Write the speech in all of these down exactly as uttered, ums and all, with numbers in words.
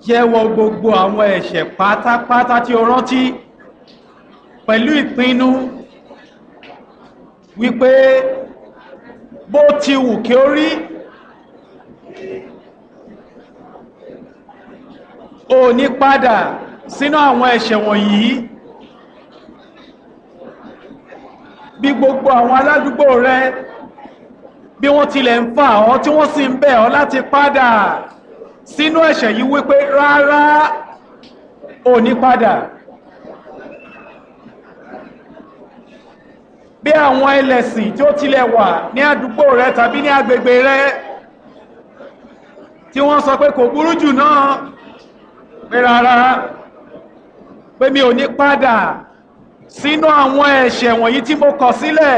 jẹ́wọ́ gbogbo àwọn ẹ̀ṣẹ̀ pátápátá tí o rántí pẹ̀lú ìpinnu wípé bó ti wù kí ó rí o ní padà sínú àwọn ẹ̀ṣẹ̀ wọ̀nyí. Bí gbogbo àwọn aládùúgbò rẹ bí wọ́n tilẹ̀ ń fà ọ́ tí wọ́n sì ń bẹ̀ ọ́ láti padà sínú ẹ̀ṣẹ̀ yìí wípé rárá ò ní padà. Bí àwọn ẹlẹ́sìn tí ó tilẹ̀ wà ní àdúgbò rẹ tàbí ní agbègbè rẹ tí wọ́n sọ pé kò burú jù náà pé rárá pé mi ò ní padà sínú àwọn ẹ̀ṣẹ̀ wọ̀nyí tí mo kọ̀ sílẹ̀.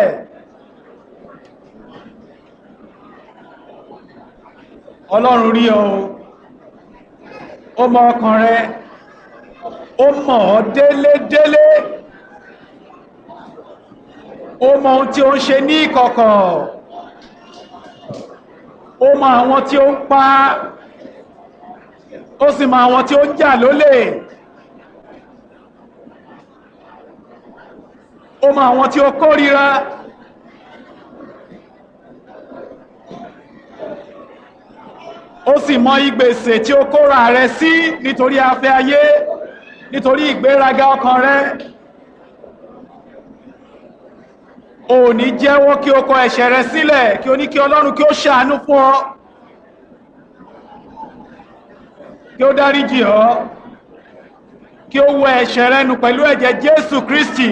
Ọlọ́run rí ọ, ó mọ ọkàn rẹ, ó mọ̀ ọ́ délédélé, ó mọ ohun tí ó ń ṣe ní ìkọ̀kọ̀, ó mọ àwọn tí ó ń pa, ó sì mọ àwọn tí ó ń jà lólè, ó mọ àwọn tí ó kórìíra. Ó sì mọ ìgbèsè tí ó kóra rẹ sí nítorí afẹ́ ayé, nítorí ìgbéraga ọkàn rẹ. Ò ní jẹ́wọ́ kí o kọ ẹ̀ṣẹ̀ rẹ sílẹ̀, kí o ní kí Ọlọ́run kí ó ṣàánú fún ọ, kí ó dáríjì ọ́, kí ó wẹ ẹ̀ṣẹ̀ rẹ nù pẹ̀lú ẹ̀jẹ̀ Jésù Kristi.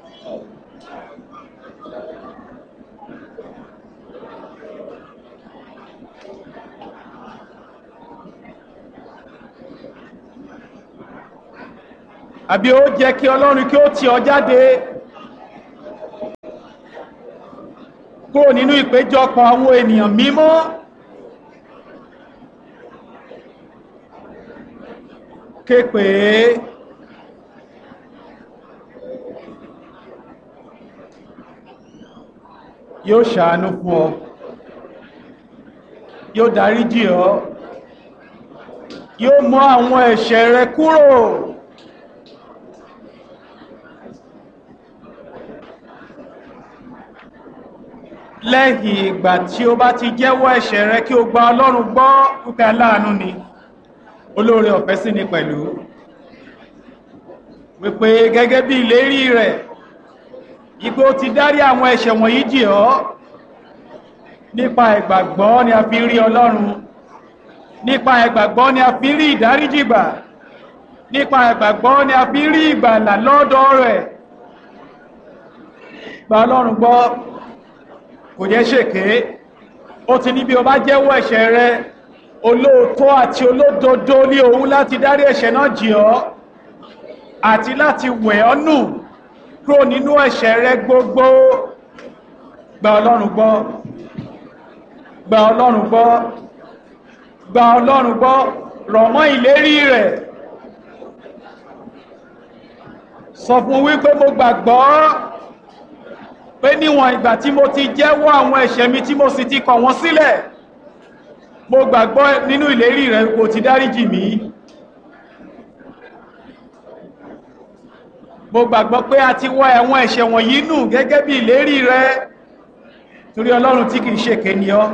Àbí ó jẹ́ kí Ọlọ́run kí ó tì ọ́ jáde kúrò nínú ìpéjọpọ̀ àwọn ènìyàn mímọ́, ké pè é, yóò ṣàánú fún ọ, yóò dáríjì ọ́, yóò mú àwọn ẹ̀ṣẹ̀ rẹ kúrò. Lẹ́yìn ìgbà tí ó bá ti jẹ́wọ́ ẹ̀ṣẹ̀ rẹ kí o gba Ọlọ́run gbọ́ pípẹ́ aláàánú ni, olóore ọ̀fẹ́ sí ni pẹ̀lú, wípé gẹ́gẹ́ bí ìlérí rẹ̀ ipé ó ti dárí àwọn ẹ̀ṣẹ̀ wọ̀nyí jì ọ́. Nípa ìgbàgbọ́ ni a fi rí Ọlọ́run, nípa ìgbàgbọ́ ni a fi rí ìdáríjì gbà, nípa ìgbàgbọ́ ni a fi rí ìgbàlà lọ́dọ̀ rẹ̀. Gba Ọlọ́run gbọ́, kò jẹ́ ṣèké. Ó ti ní bí o bá jẹ́wọ́ ẹ̀ṣẹ̀ rẹ, olóòótọ́ àti olódodo ní òun láti dárí ẹ̀ṣẹ̀ náà jì ọ́ àti láti wẹ̀ ọ́ nù kúrò nínú ẹ̀ṣẹ̀ rẹ gbogbo. Gba Ọlọ́run gbọ́, gba Ọlọ́run gbọ́, gba Ọlọ́run gbọ́, rọ̀ mọ́ ìlérí rẹ̀. Sọ fún wípé mo gbàgbọ́ pé níwọ̀n ìgbà tí mo ti jẹ́wọ́ àwọn ẹ̀ṣẹ̀ mi tí mo sì ti kọ̀ wọ́n sílẹ̀, mo gbàgbọ́ nínú ìlérí rẹ̀ kò ti dáríjì mí. Mo gbàgbọ́ pé a ti wọ́ ẹ̀wọ̀n ẹ̀ṣẹ̀ wọ̀nyí nù gẹ́gẹ́ bí ìlérí rẹ̀, torí Ọlọ́run tí kìí ṣèké ni ọ́.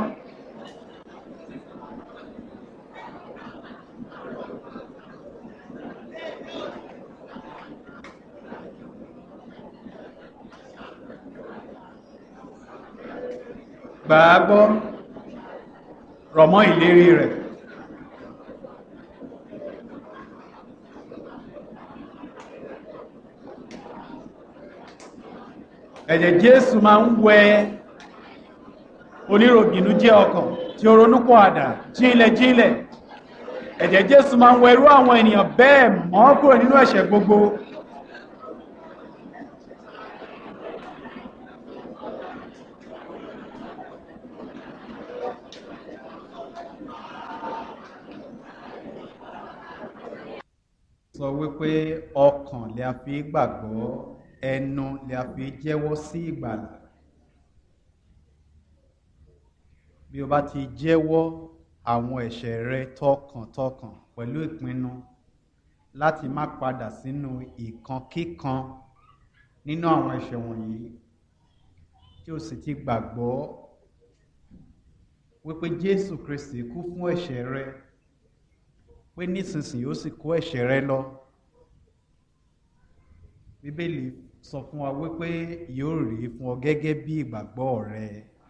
Gbàgbọ́, rọ̀ mọ́ ìlérí rẹ̀. Ẹ̀jẹ̀ Jésù máa ń wẹ oníròbìnújẹ́ ọkàn tí ó ronúpọ̀ àdá jílẹ̀ jílẹ̀. Ẹ̀jẹ̀ Jésù máa ń wẹ irú àwọn ènìyàn bẹ́ẹ̀ mọ́ kúrò nínú ẹ̀ṣẹ̀ gbogbo. Sọ wípé ọkàn lè a fi gbàgbọ́, ẹnu lè a fi jẹ́wọ́ sí ìgbàlà. Bí o bá ti jẹ́wọ́ àwọn ẹ̀ṣẹ̀ rẹ tọkàntọkàn pẹ̀lú ìpinnu láti má padà sínú ìkankíkan nínú àwọn ẹ̀ṣẹ̀ wọ̀nyí, tí o sì ti gbàgbọ́ wípé Jésù Kristi kú fún ẹ̀ṣẹ̀ rẹ, pé nísinsìnyí ó sì kó ẹ̀ṣẹ̀ rẹ lọ. Bíbélì sọ fún wa wípé yóò rí fún ọ gẹ́gẹ́ bí ìgbàgbọ́ rẹ.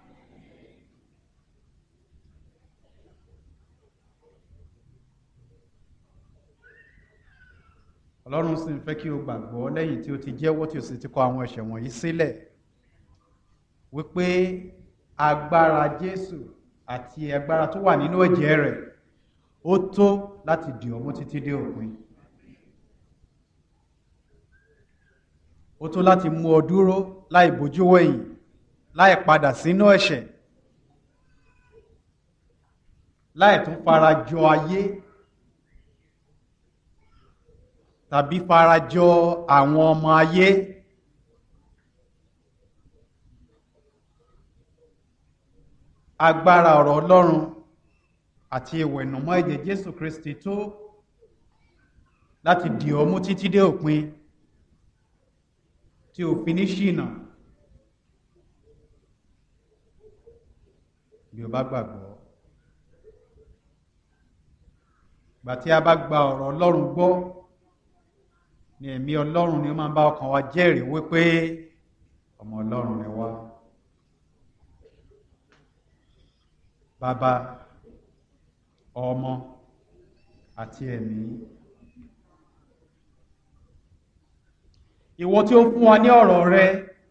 Ọlọ́run sì ń fẹ́ kí o gbàgbọ́ lẹ́yìn tí o ti jẹ́wọ́ tí o sì ti kọ àwọn ẹ̀ṣẹ̀ wọ̀nyí sílẹ̀, wípé agbára Jésù àti agbára tó wà nínú ẹ̀jẹ̀ rẹ̀ ó tó láti dì ọ́ mú títí dé òpin. Ó tó láti mú ọ dúró láì bójú wẹ̀yìn, láì padà sínú ẹ̀ṣẹ̀, láì tún fara jọ ayé tàbí fara jọ àwọn ọmọ ayé. Agbára ọ̀rọ̀ Ọlọ́run àti ìwẹ̀nùmọ́ ẹ̀jẹ̀ Jésù Kristi tó láti dì ọ́ mú títí dé òpin, tí ò fi ní ṣìnà bí o bá gbàgbọ́. Gbà tí a bá gba ọ̀rọ̀ Ọlọ́run gbọ́, ni ẹ̀mí Ọlọ́run ni ó máa ń bá ọkàn wa jẹ́rìí wípé ọmọ Ọlọ́run ni wá. Bàbá, ọmọ àti ẹ̀mí. Ìwọ tí ó fún wa ní ọ̀rọ̀ rẹ,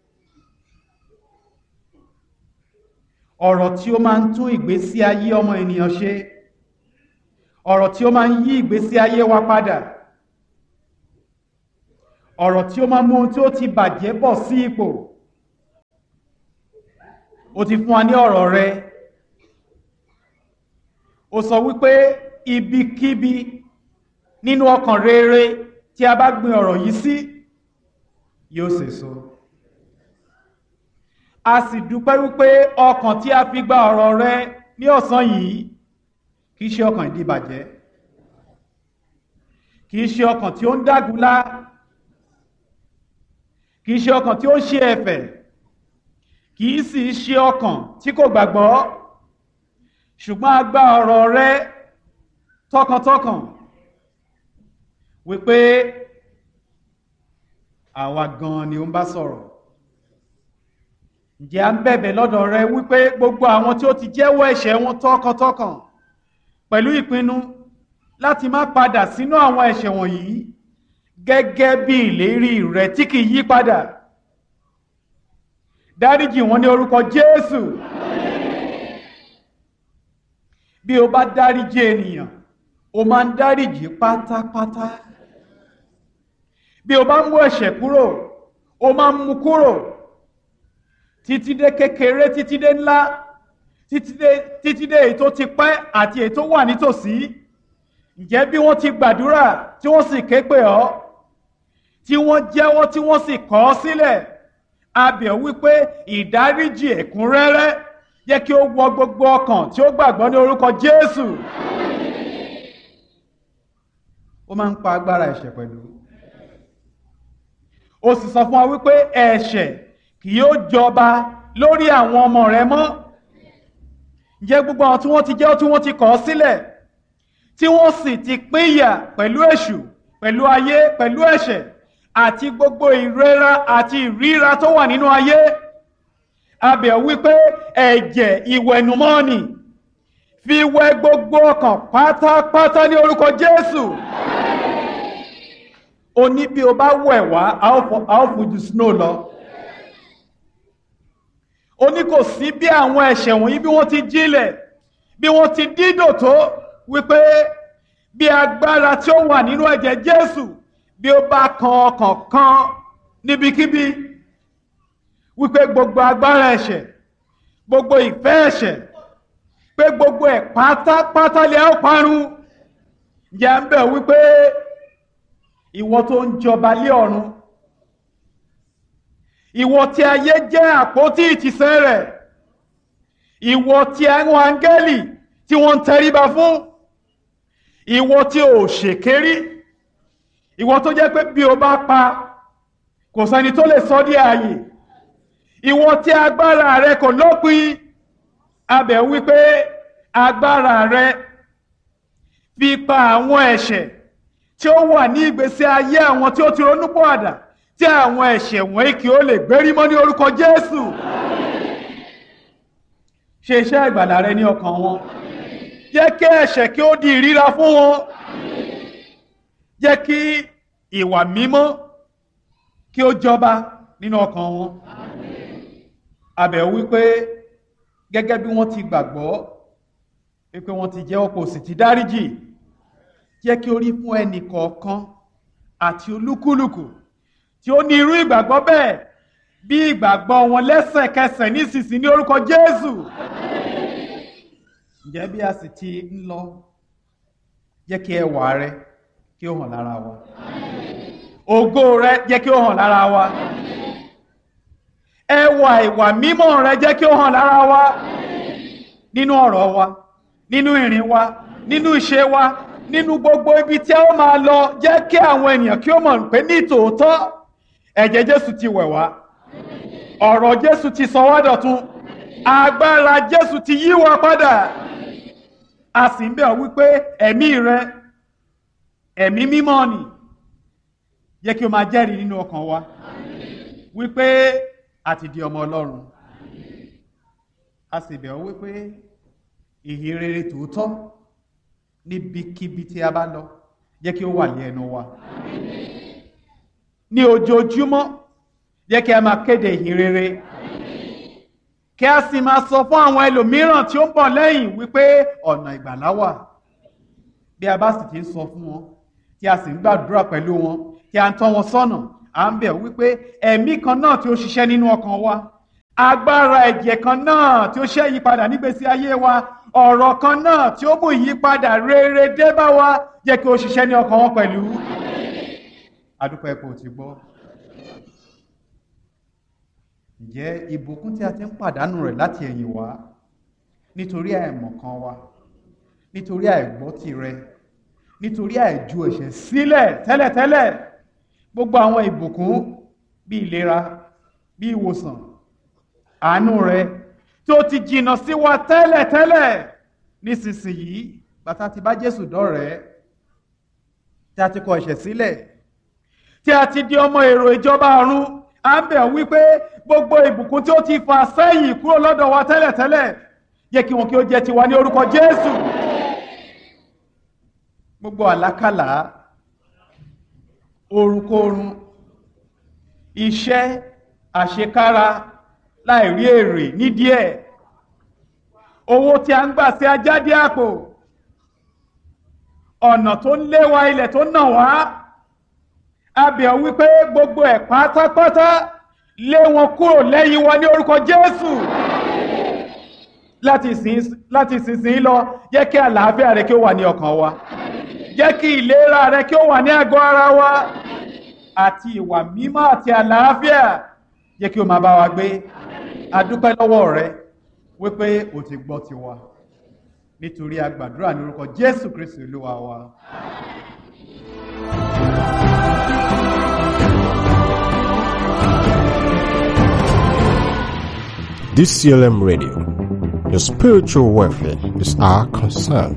ọ̀rọ̀ tí ó máa ń tún ìgbésí ayé ọmọ ènìyàn ṣe, ọ̀rọ̀ tí ó máa ń yí ìgbésí ayé wa padà, ọ̀rọ̀ tí ó máa mú ohun tí ó ti bàjẹ́ bọ̀ sí ipò. Ó ti fún wa ní ọ̀rọ̀ rẹ. Ó sọ wípé ibikíbi nínú ọkàn rere tí a bá gbin ọ̀rọ̀ yìí sí yóò sèso. A sì dúpẹ́ wípé ọkàn tí a fi gba ọ̀rọ̀ rẹ ní ọ̀sán yìí kìí ṣe ọkàn ìdíbàjẹ́, kìí ṣe ọkàn tí ó ń dágunlá, kìí ṣe ọkàn tí ó ń ṣe ẹ̀fẹ̀, kìí sì ṣe ọkàn tí kò gbàgbọ́, ṣùgbọ́n a gba ọ̀rọ̀ rẹ tọkàntọkàn wípé àwa gan ni ó ń bá sọ̀rọ̀. Ǹjẹ́ a ń bẹ̀bẹ̀ lọ́dọ̀ rẹ wípé gbogbo àwọn tí ó ti jẹ́wọ́ ẹ̀ṣẹ̀ wọn tọkàntọkàn pẹ̀lú ìpinnu láti má padà sínú àwọn ẹ̀ṣẹ̀ wọ̀nyí gẹ́gẹ́ bí ìlérí rẹ tí kìí yí padà, dáríjì wọn ní orúkọ Jésù. Bí o bá dáríjì ènìyàn, o máa ń dáríjì pátápátá. Bí o bá mú ẹ̀ṣẹ̀ kúrò, o máa ń mú kúrò títí dé kékeré, títí dé ńlá, títí dé títí dé èyí tó ti pẹ́ àti èyí tó wà nítòsí. Ǹjẹ́ bí wọ́n ti gbàdúrà tí wọ́n sì ké pè ọ́, tí wọ́n jẹ́wọ́ tí wọ́n sì kọ̀ ọ́ sílẹ̀, a bẹ̀ ọ́ wípé ìdáríjì ẹ̀kúnrẹ́rẹ́ jẹ́ kí ó wọ gbogbo ọkàn tí ó gbàgbọ́ ní orúkọ Jésù. Ó máa ń pa agbára ẹ̀ṣẹ̀ pẹ̀lú. Ó sì sọ fún wa wípé ẹ̀ṣẹ̀ kì yóò jọba lórí àwọn ọmọ rẹ mọ́. Ǹjẹ́ gbogbo àwọn tí wọ́n ti jẹ́wọ́ tí wọ́n ti kọ̀ ọ́ sílẹ̀, tí wọ́n sì ti pínyà pẹ̀lú èṣù, pẹ̀lú ayé, pẹ̀lú ẹ̀ṣẹ̀ àti gbogbo ìrora àti ìríra tó wà nínú ayé, a bẹ̀ ọ́ wípé ẹ̀jẹ̀ ìwẹ̀nùmọ́ni fi wẹ gbogbo ọkàn pátápátá ní orúkọ Jésù. O ní bí o bá wẹ̀ wá, a ó fojú snow lọ. O ní kò sí bí àwọn ẹ̀ṣẹ̀ wọ̀nyí bí wọ́n ti jílẹ̀, bí wọ́n ti dídò tó, wípé bí agbára tí ó wà nínú ẹ̀jẹ̀ Jésù bí ó bá kan ọkàn kan níbikíbi, wípé gbogbo agbára ẹ̀ṣẹ̀, gbogbo ìfẹ́ ẹ̀ṣẹ̀, pé gbogbo ẹ̀ pátápátá lè ó parun. Ǹjẹ́ ń bẹ̀ wípé ìwọ tó ń jọba lé ọ̀run, ìwọ tí ayé jẹ́ àpótí ìtìsẹ̀ rẹ̀, ìwọ tí àwọn áńgẹ́lì tí wọ́n ń tẹríba fún. Ìwọ tí ò ṣèkérí, ìwọ tó jẹ́ pé bí o bá pa kò sẹ́ni tó lè sọ di ààyè, ìwọ tí agbára rẹ kò lópin, a bẹ̀ wípé agbára rẹ fi pa àwọn ẹ̀ṣẹ̀ tí ó wà ní ìgbésí ayé àwọn tí ó ti ronúpìwàdà, tí àwọn ẹ̀ṣẹ̀ wọ̀nyí kí ó lè gbérí mọ́ ní orúkọ Jésù. Ṣe iṣẹ́ ìgbàlà rẹ ní ọkàn wọn. Jẹ́ kí ẹ̀ṣẹ̀ kí ó di ìríra fún wọn. Jẹ́ kí ìwà mímọ́ kí ó jọba nínú ọkàn wọn. A bẹ̀ wípé gẹ́gẹ́ bí wọ́n ti gbàgbọ́ wípé wọ́n ti jẹ́wọ́ kò sì ti dáríjì, jẹ́ kí ó rí fún ẹnì kọ̀ọ̀kan àti olúkúlùkù tí ó ní irú ìgbàgbọ́ bẹ́ẹ̀ bí ìgbàgbọ́ wọn lẹ́sẹ̀kẹsẹ̀ nísinsìnyí ní orúkọ Jésù. Ǹjẹ́ bí a sì ti ń lọ, jẹ́ kí ẹwà rẹ kí ó hàn lára wa. Ògo rẹ jẹ́ kí ó hàn lára wa. Ẹwà ìwà mímọ́ rẹ jẹ́ kí ó hàn lára wa. Nínú ọ̀rọ̀ wa, nínú ìrìn wa, nínú ìṣe wa, nínú gbogbo ibi tí a ó máa lọ, jẹ́ kí àwọn ènìyàn kí ó mọ̀ pé ní tòótọ́ ẹ̀jẹ̀ Jésù ti wẹ̀ wá. Ọ̀rọ̀ Jésù ti sọ wá dọ̀tun. Agbára Jésù ti yí wa padà. A sì ń bẹ̀ ọ́ wípé ẹ̀mí rẹ, ẹ̀mí mímọ́ ni, jẹ́ kí o máa jẹ́rìí nínú ọkàn wa wípé a ti di ọmọ Ọlọ́run. A sì bẹ̀ ọ́ wípé ìhìn rere tòótọ́ níbikíbi tí a bá lọ, jẹ́ kí ó wà ní ẹnu wa. Ní ojoojúmọ́, jẹ́ kí a máa kéde ìhìn rere. Kí a sì máa sọ fún àwọn ẹlòmíràn tí ó ń bọ̀ lẹ́yìn wípé ọ̀nà ìgbàlà wà. Bí a bá sì ti ń sọ fún wọn, tí a sì ń gbàdúrà pẹ̀lú wọn, tí a ń tọ́ wọn sọ́nà, à ń bẹ̀ wípé ẹ̀mí kan náà tí ó ṣiṣẹ́ nínú ọkàn wa, agbára ẹ̀jẹ̀ kan náà tí ó ṣe ìyípadà nígbésí ayé wa, ọ̀rọ̀ kan náà tí ó mú ìyípadà rere dé bá wa, jẹ́ kí ó ṣiṣẹ́ ní ọkàn wọn pẹ̀lú. A dúpẹ́ pé o ti gbọ́. Ǹjẹ́ ìbùkún tí a ti ń pàdánù rẹ̀ láti ẹ̀yìn wá nítorí àìmọ̀kan wa, nítorí àìgbọ́ tìrẹ, nítorí àìju ẹ̀ṣẹ̀ sílẹ̀ tẹ́lẹ̀tẹ́lẹ̀, gbogbo àwọn ìbùkún bí ìlera, bí ìwòsàn, àánú rẹ tí ó ti jìnnà sí wa tẹ́lẹ̀tẹ́lẹ̀, nísinsìnyí bàtà ti bá Jésù dọ́rẹ̀ẹ́, tí a ti kọ ẹ̀ṣẹ̀ sílẹ̀, tí a ti di ọmọ èrò ìjọba ọ̀run, à ń bẹ̀ wípé gbogbo ìbùkún tí ó ti fà sẹ́yìn kúrò lọ́dọ̀ wa tẹ́lẹ̀tẹ́lẹ̀, jẹ́ kí wọn kí ó jẹ́ tiwa ní orúkọ Jésù. Gbogbo àlákàlà, orunkorun, iṣẹ́ àṣekára láìrí èrè nídìí ẹ̀, owó tí a ń gbà sí ajáde àpò, ọ̀nà tó ń lé wa, ilẹ̀ tó ń nà wá, a bẹ̀ ọ́ wípé gbogbo ẹ̀ pátápátá lé wọn kúrò lẹ́yìn wa ní orúkọ Jésù. Láti ìsinsìnyí lọ, jẹ́ kí àlàáfíà rẹ kí ó wà ní ọkàn wa, jẹ́ kí ìlera rẹ kí ó wà ní àgọ́ ara wa, àti ìwà mímọ́ àti àlàáfíà jẹ́ kí ó máa bá wa gbé. A dúpẹ́ lọ́wọ́ rẹ wípé o ti gbọ́ tiwa, nítorí a gbàdúrà ní orúkọ Jésù Kristi Olúwa wa. D C L M Radio, your spiritual welfare is our concern.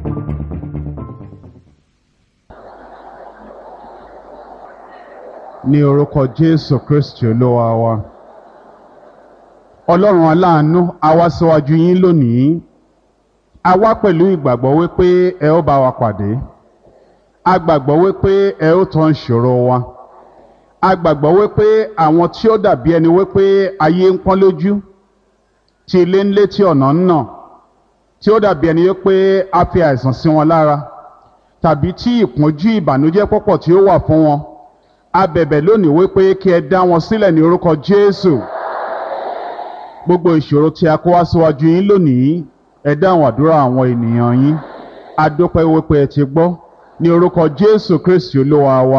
Ní orúkọ Jésù Kristi Olúwa wa. Ọlọ́run aláàánú, a wá síwájú yín lónìí. A wá pẹ̀lú ìgbàgbọ́ wípé ẹ ó bá wa pàdé. A gbàgbọ́ wípé ẹ ó tán ìṣòro wa. A gbàgbọ́ wípé àwọn tí ó dàbí ẹni wípé ayé ń pọ́n lójú, tí ilé ń lé tí ọ̀nà ń nà, tí ó dàbí ẹni wípé a fi àìsàn sí wọn lára, tàbí tí ìpọ́njú ìbànújẹ́ pọ̀pọ̀ tí ó wà fún wọn, a bẹ̀bẹ̀ lónìí wípé kí ẹ dá wọn sílẹ̀ ní orúkọ Jésù. Gbogbo ìṣòro tí a kó wá síwájú yín lónìí, ẹ dáhùn àdúrà àwọn ènìyàn yín. A dúpẹ́ wípé ẹ ti gbọ́ ní orúkọ Jésù Kristi Olúwa wa.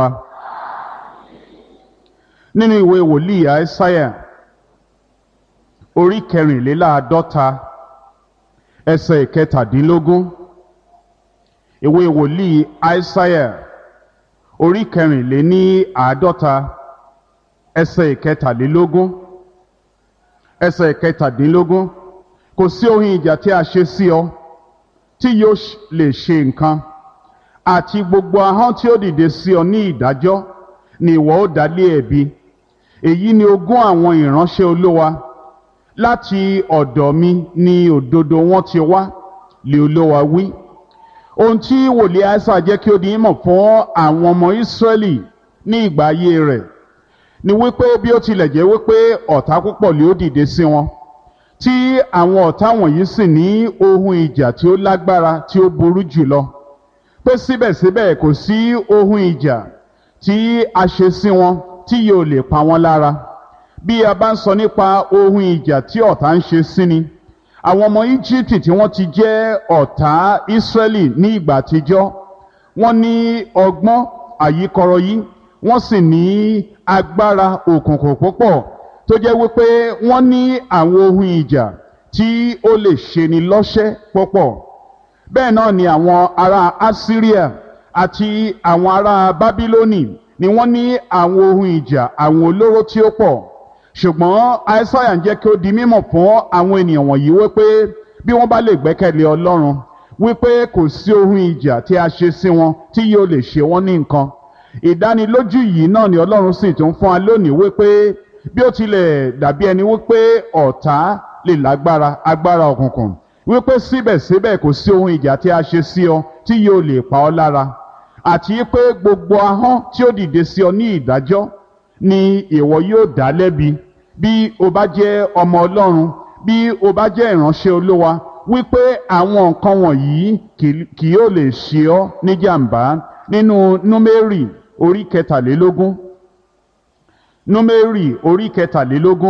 Nínú ìwé wòlíì Àìsáyà orí kẹrìnléláàádọ́ta ẹsẹ̀ ìkẹtàdínlógún, ìwé wòlíì Aísáyà orí kẹrìnléní àádọ́ta ẹsẹ̀ ìkẹtàlélógún ẹsẹ̀ ìkẹtàdínlógún kò sí ohun ìjà tí a ṣe sí ọ tí yóò lè ṣe nǹkan, àti gbogbo ahọ́n tí ó dìde sí ọ ní ìdájọ́ ni ìwọ ó dá lé ẹ̀bi. Èyí ni ogún àwọn ìránṣẹ́ Olúwa, láti ọ̀dọ̀ mi ni òdodo wọn ti wá, lé Olúwa wí. Ohun tí wòlíì Aísáyà jẹ́ kí ó di mímọ̀ fún àwọn ọmọ Ísírẹ́lì ní ìgbà ayé rẹ̀ ni wípé bí ó tilẹ̀ jẹ́ wípé ọ̀tá púpọ̀ lé ó dìde sí wọn, tí àwọn ọ̀tá wọ̀nyí sì ní ohun ìjà tí ó lágbára tí ó burú jùlọ, pé síbẹ̀síbẹ̀ kò sí ohun ìjà tí a ṣe sí wọn tí yóò lè pa wọ́n lára. Bí a bá ń sọ nípa ohun ìjà tí ọ̀tá ń ṣe sí ni, àwọn ọmọ Íjíbítì tí wọ́n ti jẹ́ ọ̀tá Ísírẹ́lì ní ìgbà àtijọ́, wọ́n ní ọgbọ́n àyíkọrọyí, wọ́n sì ní agbára òkùnkùn púpọ̀ tó jẹ́ wípé wọ́n ní àwọn ohun ìjà tí ó lè ṣeni lọ́ṣẹ́ púpọ̀. Bẹ́ẹ̀ náà ni àwọn ará Assyria àti àwọn ará Bábílónì ni wọ́n ní àwọn ohun ìjà, àwọn olóró tí ó pọ̀. Ṣùgbọ́n Aísáyà ń jẹ́ kí ó di mímọ̀ fún àwọn ènìyàn wọ̀nyí wípé bí wọ́n bá lè gbẹ́kẹ̀lé Ọlọ́run, wípé kò sí ohun ìjà tí a ṣe sí wọn tí yóò lè ṣe wọ́n ní nǹkan. Ìdánilójú yìí náà ni Ọlọ́run sì tún fún wa lónìí wípé bí ó tilẹ̀ dàbí ẹni wípé ọ̀tá lè lágbára, agbára òkùnkùn, wípé síbẹ̀síbẹ̀ kò sí ohun ìjà tí a ṣe sí ọ tí yóò lè pa ọ́ lára, àti pé gbogbo ahọ́n tí ó dìde sí ọ ní ìdájọ́ ni ìwọ yóò dá lẹ́bi. Bí o bá jẹ́ ọmọ Ọlọ́run, bí o bá jẹ́ ìránṣẹ́ Olúwa, wípé àwọn nǹkan wọ̀nyí kì yóò lè ṣe ọ́ ní jàǹbá. Nínú Númérì orí kẹtàlélógún Númérì orí kẹtàlélógún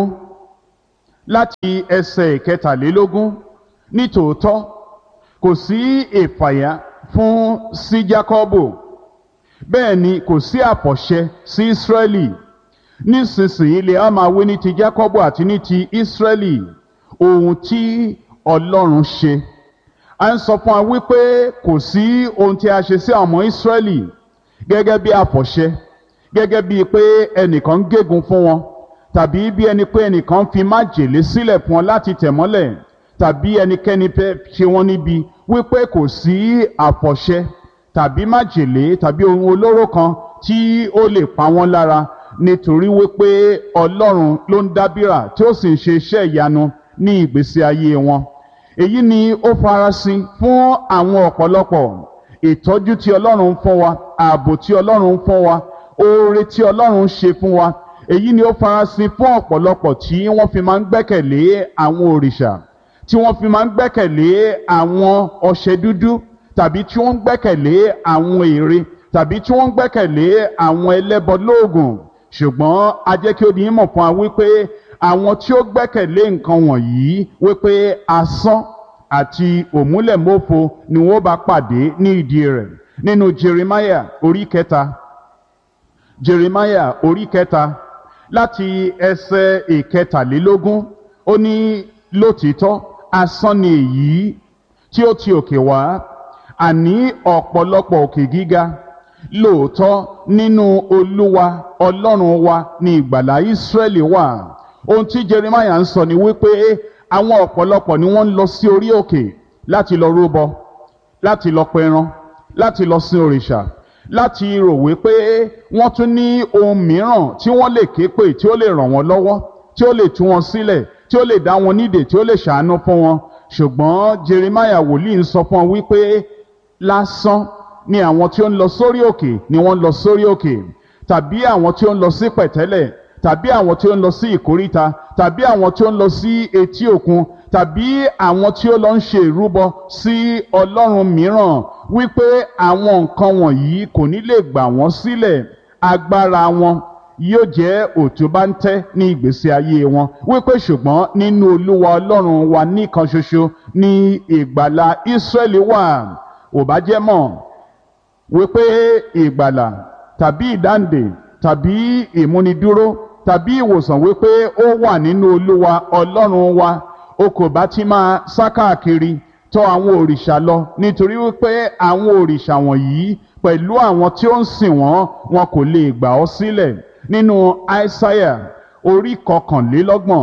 láti ẹsẹ̀ ìkẹtàlélógún, nítòótọ́ kò sí ìfàyà fún sí Jákọ́bù, bẹ́ẹ̀ ni kò sí àfọ̀ṣẹ sí Ísírẹ́lì. Nísinsìnyí lè á máa wí ní ti Jákọ́bù àti ní ti Ísírẹ́lì ohun tí Ọlọ́run ṣe. A ń sọ fún wa wípé kò sí ohun tí a ṣe sí àwọn ọmọ Ísírẹ́lì gẹ́gẹ́ bí àfọ̀ṣẹ, gẹ́gẹ́ bíi pé ẹnìkan ń gégùn fún wọn, tàbí bí ẹni pé ẹnìkan fi májèlé sílẹ̀ fún wọn láti tẹ̀ mọ́lẹ̀, tàbí ẹnikẹ́ni fẹ́ ṣe wọ́n níbi, wípé kò sí àfọ̀ṣẹ tàbí májèlé tàbí ohun olóró kan tí ó lè pa wọ́n lára, nítorí wípé Ọlọ́run ló ń dábìrà tí ó sì ń ṣe iṣẹ́ ìyanu ní ìgbésí ayé wọn. Èyí ni ó farasin fún àwọn ọ̀pọ̀lọpọ̀ ìtọ́jú tí Ọlọ́run ń fún wa, ààbò tí Ọlọ́run ń fún wa, oore tí Ọlọ́run ń ṣe fún wa. Èyí ni ó farasin fún ọ̀pọ̀lọpọ̀ tí wọ́n fi máa ń gbẹ́kẹ̀lé àwọn òrìṣà, tí wọ́n fi máa ń gbẹ́kẹ̀lé àwọn ọṣẹ dúdú, tàbí tí wọ́n ń gbẹ́kẹ̀lé àwọn ère, tàbí tí wọ́n ń gbẹ́kẹ̀lé àwọn ẹlẹ́bọ lóògùn. Ṣùgbọ́n a jẹ́ kí ó di mímọ̀ fún wa wípé àwọn tí ó gbẹ́kẹ̀lé nǹkan wọ̀nyí, wípé asán àti òmúlẹ̀mófo ni wọ́n bá pàdé ní ìdí rẹ̀. Nínú Jeremiah orí kẹta Jeremiah orí kẹta láti ẹsẹ̀ ìkẹtàlélógún, ó ní lótìítọ́ asán ni èyí tí ó ti òkè wá, àní ọ̀pọ̀lọpọ̀ òkè gíga. Lóòótọ́ nínú Olúwa Ọlọ́run wa ni ìgbàlà Ísírẹ́lì wà. Ohun tí Jeremiah ń sọ ni wípé àwọn ọ̀pọ̀lọpọ̀ ni wọ́n ń lọ sí orí òkè láti lọ rúbọ, láti lọ pẹran, láti lọ sin òrìṣà, láti rò wípé wọ́n tún ní ohun mìíràn tí wọ́n lè ké pè tí ó lè ràn wọ́n lọ́wọ́, tí ó lè tú wọn sílẹ̀, tí ó lè dá wọn nídè, tí ó lè ṣàánú fún wọn. Ṣùgbọ́n Jeremiah wòlíì ń sọ fún wọn wípé lásán ni àwọn tí ó ń lọ sórí òkè ni wọ́n ń lọ sórí òkè, tàbí àwọn tí ó ń lọ sí pẹ̀tẹ́lẹ̀, tàbí àwọn tí ó ń lọ sí ìkóríta, tàbí àwọn tí ó ń lọ sí etí òkun, tàbí àwọn tí ó lọ ń ṣe ìrúbọ sí ọlọ́run mìíràn, wípé àwọn nǹkan wọ̀nyí kò ní lè gbà wọ́n sílẹ̀. Agbára wọn yóò jẹ́ òtúbáńtẹ́ ní ìgbésí ayé wọn, wípé ṣùgbọ́n nínú Olúwa Ọlọ́run wa nìkan ṣoṣo ni ìgbàlà Ísírẹ́lì wà. Ò bá jẹ́ mọ̀ wípé ìgbàlà tàbí ìdáǹdè tàbí ìmúnidúró tàbí ìwòsàn wípé ó wà nínú Olúwa Ọlọ́run wa, o kò bá ti máa sá káàkiri tọ̀ àwọn òrìṣà lọ nítorí wípé àwọn òrìṣà wọ̀nyí pẹ̀lú àwọn tí ó ń sìn wọ́n wọn kò lè gbà ọ́ sílẹ̀. Nínú Aísáyà orí kọkànlélọ́gbọ̀n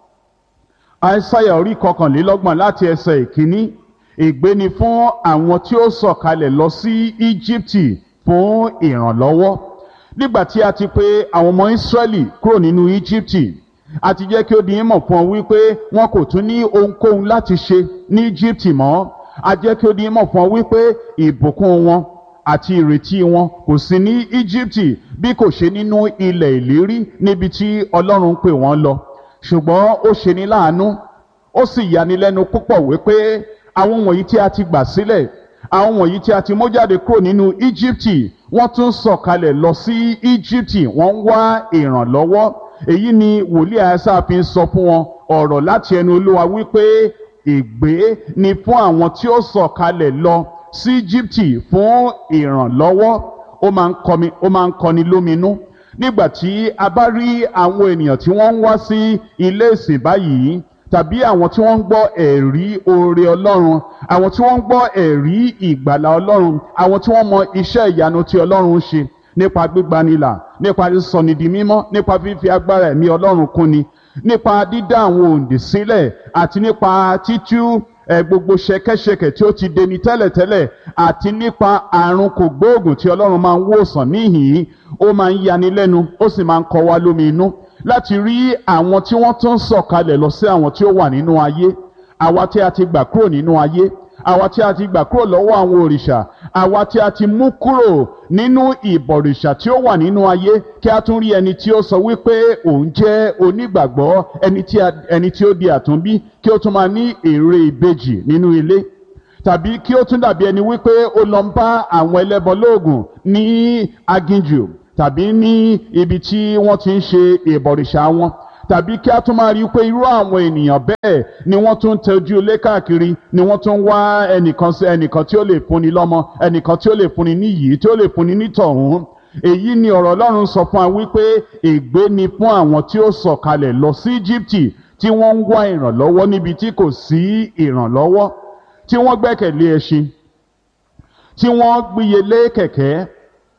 Aísáyà orí kọkànlélọ́gbọ̀n láti ẹsẹ̀ ìkíní, ègbé ni fún àwọn tí ó sọ̀kalẹ̀ lọ sí Íjíbítì fún ìrànlọ́wọ́. Nígbà tí a ti pè àwọn ọmọ Ísírẹ́lì kúrò nínú Íjíbítì, a ti jẹ́ kí ó di mímọ̀ fún ọ wípé wọn kò tún ní ohunkóhun láti ṣe ní Íjíbítì mọ́. A jẹ́ kí ó di mímọ̀ fún ọ wípé ìbùkún wọn àti ìrètí wọn kò sí ní Íjíbítì bí kò ṣe nínú ilẹ̀ ìlérí níbi tí Ọlọ́run pè wọ́n lọ. Ṣùgbọ́n ó ṣe ní láàánú, ó sì yanilẹ́nu púpọ̀ wípé àwọn wọ̀nyí tí a ti gbà sílẹ̀, àwọn wọ̀nyí tí a ti mú jáde kúrò nínú Íjíbítì, wọ́n tún sọ̀kalẹ̀ lọ sí Íjíbítì, wọ́n ń wá ìrànlọ́wọ́. Èyí ni wòlíì Àìsáyà fi ń sọ fún wọn ọ̀rọ̀ láti ẹnu Olúwa wípé ègbé ni fún àwọn tí ó sọ̀kalẹ̀ lọ sí Íjíbítì fún ìrànlọ́wọ́. Ó máa ń kọmi, ó máa ń kọni lóminú nígbà tí a bá rí àwọn ènìyàn tí wọ́n ń wá sí ilé ìsìn báyìí, tàbí àwọn tí wọ́n ń gbọ́ ẹ̀rí oore Ọlọ́run, àwọn tí wọ́n ń gbọ́ ẹ̀rí ìgbàlà Ọlọ́run, àwọn tí wọ́n mọ iṣẹ́ ìyanu tí Ọlọ́run ń ṣe nípa gbígbanilà, nípa sísọni di mímọ́, nípa fífi agbára ẹ̀mí Ọlọ́run kúnni, nípa dídá àwọn òǹdè sílẹ̀, àti nípa títú ẹ gbogbo ṣẹ̀kẹ̀ṣẹ̀kẹ̀ tí ó ti deni tẹ́lẹ̀tẹ́lẹ̀, àti nípa àrùn kògbóògùn tí Ọlọ́run máa ń wòsàn níhìn-ín. Ó máa ń yani lẹ́nu, ó sì máa ń kọ wá lómi inú láti rí àwọn tí wọ́n tún sọ̀kalẹ̀ lọ sí àwọn tí ó wà nínú ayé, àwa tí a ti gbà kúrò nínú ayé, àwa tí a ti gbà kúrò lọ́wọ́ àwọn òrìṣà, àwa tí a ti mú kúrò nínú ìbọ̀rìṣà tí ó wà nínú ayé, kí a tún rí ẹni tí ó sọ wípé òun jẹ́ onígbàgbọ́, ẹni tí a, ẹni tí ó di àtúnbí, kí ó tún máa ní ère ìbejì nínú ilé, tàbí kí ó tún dàbí ẹni wípé ó lọ ń bá àwọn ẹlẹ́bọ lóògùn ní aginjù, tàbí ní ibi tí wọ́n ti ń ṣe ìbọ̀rìṣà wọn, tàbí kí a tún máa rí i pé irú àwọn ènìyàn bẹ́ẹ̀ ni wọ́n tún ń tọ́jú ilé káàkiri, ni wọ́n tún ń wá ẹnìkan sí ẹnìkan tí ó lè fúnni lọ́mọ, ẹnìkan tí ó lè fúnni níyìí, tí ó lè fúnni nítọ̀hún. Èyí ni ọ̀rọ̀ Ọlọ́run sọ fún wa wípé ègbé ni fún àwọn tí ó sọ̀kalẹ̀ lọ sí Íjíbítì, tí wọ́n ń wá ìrànlọ́wọ́ níbi tí kò sí ìrànlọ́wọ́, tí wọ́n gbẹ́kẹ̀lé ẹṣin, tí wọ́n gbíyelé kẹ̀kẹ́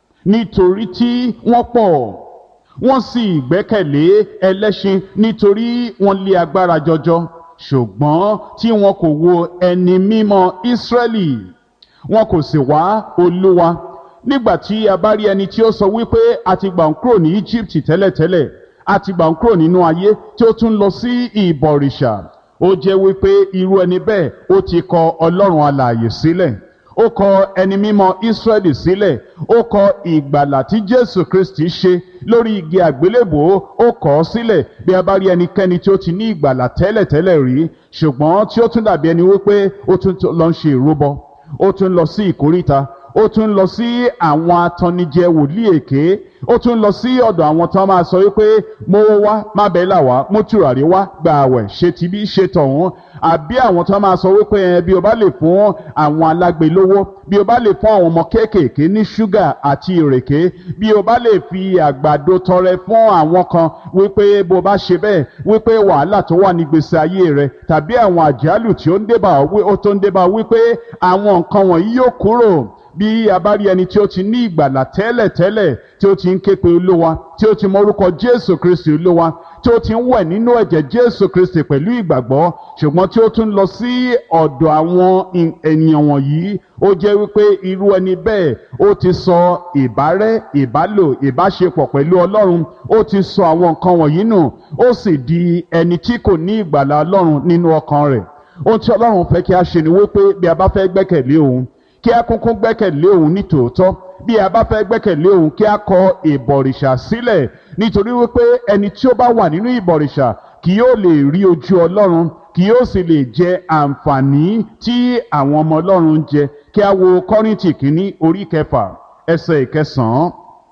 nítorí tí wọ́n pọ̀, wọ́n sì gbẹ́kẹ̀lé ẹlẹ́ṣin nítorí wọ́n lé agbára jọjọ, ṣùgbọ́n tí wọn kò wo ẹni mímọ́ Ísírẹ́lì, wọn kò sì wá Olúwa. Nígbà tí a bá rí ẹni tí ó sọ wípé a ti gbà ń kúrò ní Íjíbítì tẹ́lẹ̀tẹ́lẹ̀, a ti gbà ń kúrò nínú ayé, tí ó tún lọ sí ìbọ̀rìṣà, ó jẹ́ wípé irú ẹni bẹ́ẹ̀ ó ti kọ Ọlọ́run alààyè sílẹ̀, ó kọ ẹni mímọ́ Ísírẹ́lì sílẹ̀, ó kọ ìgbàlà tí Jésù Kristi ṣe lórí igi àgbélébùú, ó kọ ọ́ sílẹ̀. Bí a bá rí ẹnikẹ́ni tí ó ti ní ìgbàlà tẹ́lẹ̀tẹ́lẹ̀ rí, ṣùgbọ́n tí ó tún dàbí ẹni wípé ó tún lọ ń ṣe ìrúbọ, ó tún lọ sí ìkóríta, ó tún lọ sí àwọn atannijẹ wòlíì èké, ó tún lọ sí ọ̀dọ̀ àwọn tó máa sọ wípé mo wá, má bẹ́ẹ̀ là wá, mú tùràrí wá, gba àwẹ̀, ṣe tibí ṣe tọ̀hún. Àbí àwọn tó máa sọ wípé ẹ bí o bá lè fún àwọn alágbe lówó, bí o bá lè fún àwọn ọmọ kéékèèké ní ṣúgà àti ìrèké, bí o bá lè fi àgbàdo tọrẹ fún àwọn kan, wípé bó bá ṣe bẹ́ẹ̀, wípé wàhálà tó wà ní gbèsè ayé rẹ, tàbí àwọn àjálù tí ó ń débà ó tó ń débà, wípé àwọn nǹkan wọ̀nyí yóò kúrò. Bí a bá rí ẹni tí ó ti ní ìgbàlà tẹ́lẹ̀tẹ́lẹ̀, tí ó ti ń ké pe Olúwa, tí ó ti mọ orúkọ Jésù Kristi Olúwa, tí ó ti ń wẹ̀ nínú ẹ̀jẹ̀ Jésù Kristi pẹ̀lú ìgbàgbọ́, ṣùgbọ́n tí ó tún lọ sí ọ̀dọ̀ àwọn ènìyàn wọ̀nyí, ó jẹ́ wípé irú ẹni bẹ́ẹ̀ ó ti sọ ìbárẹ́, ìbálò, ìbáṣepọ̀ pẹ̀lú Ọlọ́run, ó ti sọ àwọn nǹkan wọ̀nyí nù, ó sì di ẹni tí kò ní ìgbàlà Ọlọ́run nínú ọkàn rẹ̀. Ohun tí Ọlọ́run fẹ́ kí a ṣe ni wípé bí a bá fẹ́ gbẹ́kẹ̀lé òun, kí a kúnkún gbẹ́kẹ̀lé òun ní tòótọ́. Bí a bá fẹ́ gbẹ́kẹ̀lé òun, kí a kọ ìbọ̀rìṣà sílẹ̀, nítorí wípé ẹni tí ó bá wà nínú ìbọ̀rìṣà kì yóò lè rí ojú Ọlọ́run, kì yóò sì lè jẹ àǹfààní tí àwọn ọmọ Ọlọ́run ń jẹ. Kí a wo Kọ́ríńtì kínní orí kẹfà ẹsẹ̀ ìkẹsàn-án.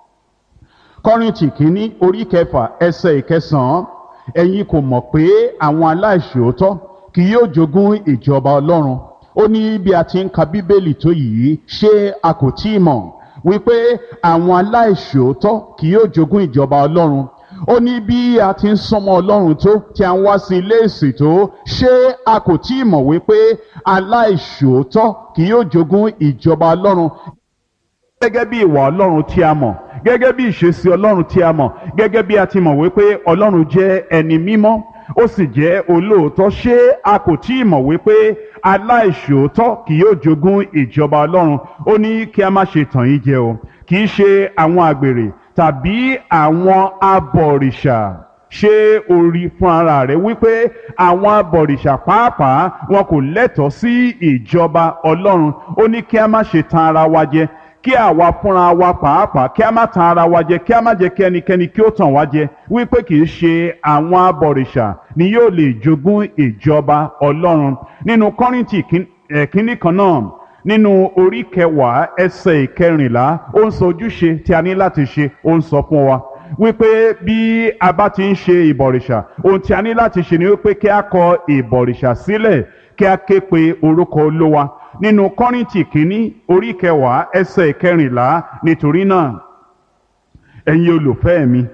Kọ́ríńtì kínní orí kẹfà ẹsẹ̀ ìkẹsàn-án. Ẹ̀yin kò mọ̀ pé àwọn aláìṣòótọ́ kì yóò jogún ìjọba Ọlọ́run. Ó ní bí a ti ń ka Bíbélì tó yìí, ṣé a kò tí ì mọ̀ wípé àwọn aláìṣòótọ́ kì yóò jogún ìjọba Ọlọ́run? ó ní bí a ti ń súnmọ́ Ọlọ́run tó tí a ń wá sí ilé ìsìn tó, ṣé a kò tí ì mọ̀ wípé aláìṣòótọ́ kì yóò jogún ìjọba Ọlọ́run? Gẹ́gẹ́ bí ìwà Ọlọ́run tí a mọ̀, gẹ́gẹ́ bí ìṣesí Ọlọ́run tí a mọ̀, gẹ́gẹ́ bí a ti mọ̀ wípé Ọlọ́run jẹ́ ẹni mímọ́ ó sì jẹ́ olóòótọ́, ṣé a kò tí ì mọ̀ wípé aláìṣòótọ́ kì yóò jogún ìjọba Ọlọ́run? Ó ní kí a má ṣe tàn yín jẹ o, kì í ṣe àwọn àgbèrè tàbí àwọn abọ̀rìṣà. Ṣé o rí fún ara rẹ wípé àwọn abọ̀rìṣà pàápàá wọn kò lẹ́tọ̀ọ́ sí ìjọba Ọlọ́run? Ó ní kí a má ṣe tan ara wa jẹ, kí àwa fúnra wa pàápàá kí a má tan ara wa jẹ, kí a má jẹ́ kí ẹnikẹ́ni kí ó tàn wá jẹ wípé kì í ṣe àwọn abọ̀rìṣà ni yóò lè jogún ìjọba Ọlọ́run. Nínú Kọ́ríńtì kínní kan náà, nínú orí kẹwàá ẹsẹ̀ ìkẹrìnlá, ó ń sọ ojúṣe tí a ní láti ṣe, ó ń sọ fún wa wípé bí a bá ti ń ṣe ìbọ̀rìṣà, ohun tí a ní láti ṣe ni wípé kí a kọ ìbọ̀rìṣà sílẹ̀, kí a ké pe orúkọ Olúwa. Nínú Kọ́ríńtì kínní orí kẹwàá ẹsẹ̀ ìkẹrìnlá, nítorí náà ẹ̀yin olùfẹ́ mi,